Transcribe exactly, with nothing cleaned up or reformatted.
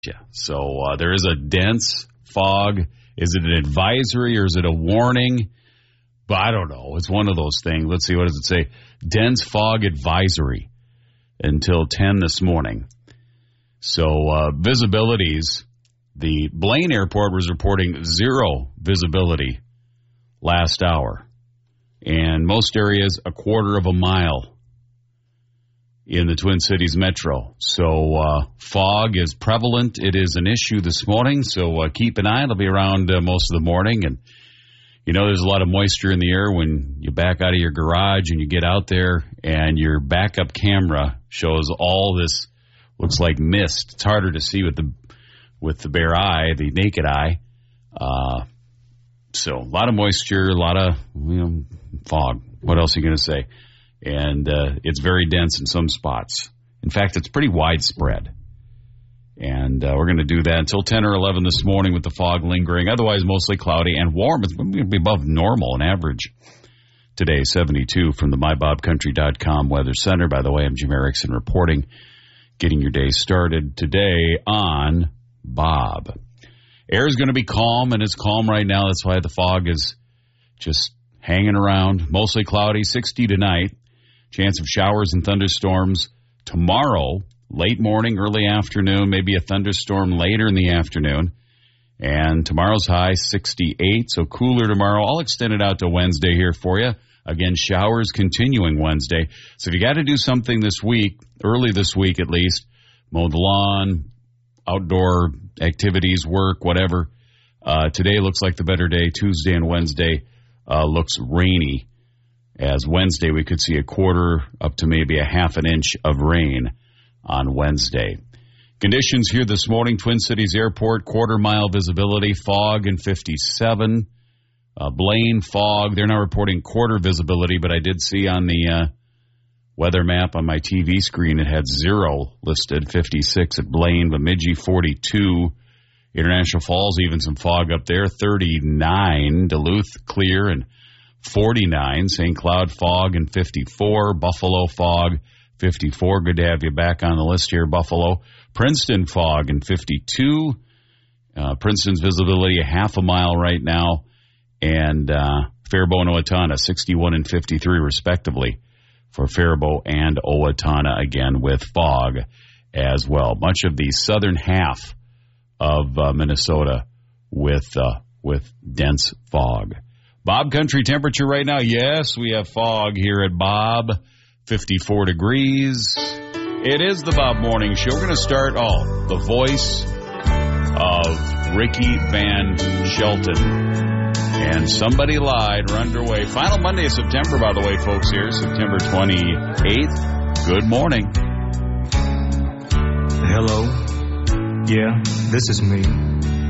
Yeah. So uh, there is a dense fog. Is it an advisory or is it a warning? But I don't know. It's one of those things. Let's see. What does it say? Dense fog advisory until ten this morning. So uh, visibilities, the Blaine Airport was reporting zero visibility last hour. And most areas a quarter of a mile in the Twin Cities metro. So uh, fog is prevalent. It is an issue this morning. So uh, keep an eye. It'll be around uh, most of the morning. And you know, there's a lot of moisture in the air when you back out of your garage and you get out there and your backup camera shows all this, looks like mist. It's harder to see with the with the bare eye, the naked eye. Uh, so a lot of moisture, a lot of you know, fog. What else are you going to say? And uh, it's very dense in some spots. In fact, it's pretty widespread. And uh, we're going to do that until ten or eleven this morning with the fog lingering. Otherwise, mostly cloudy and warm. It's going to be above normal on average. Today, seventy-two from the my bob country dot com Weather Center. By the way, I'm Jim Erickson reporting, getting your day started today on Bob. Air is going to be calm, and it's calm right now. That's why the fog is just hanging around. Mostly cloudy, sixty tonight. Chance of showers and thunderstorms tomorrow. Late morning, early afternoon, maybe a thunderstorm later in the afternoon. And tomorrow's high, sixty-eight, so cooler tomorrow. I'll extend it out to Wednesday here for you. Again, showers continuing Wednesday. So if you got to do something this week, early this week at least, mow the lawn, outdoor activities, work, whatever, uh, today looks like the better day. Tuesday and Wednesday uh, looks rainy. As Wednesday, we could see a quarter up to maybe a half an inch of rain on Wednesday. Conditions here this morning, Twin Cities Airport, quarter mile visibility, fog and fifty-seven. Uh, Blaine, fog. They're not reporting quarter visibility, but I did see on the uh, weather map on my T V screen it had zero listed, fifty-six at Blaine, Bemidji, forty-two. International Falls, even some fog up there, thirty-nine. Duluth, clear, and forty-nine. Saint Cloud, fog and fifty-four. Buffalo, fog, fifty-four. Good to have you back on the list here, Buffalo. Princeton, fog, and fifty-two. Uh, Princeton's visibility a half a mile right now. And uh, Faribault and Owatonna, sixty-one and fifty-three, respectively, for Faribault and Owatonna, again, with fog as well. Much of the southern half of uh, Minnesota with uh, with dense fog. Bob Country temperature right now, yes, we have fog here at Bob. fifty-four degrees. It is the Bob Morning Show. We're going to start, oh, the voice of Ricky Van Shelton. And Somebody Lied. We're underway. Final Monday of September, by the way, folks, here. September twenty-eighth. Good morning. Hello. Yeah, this is me.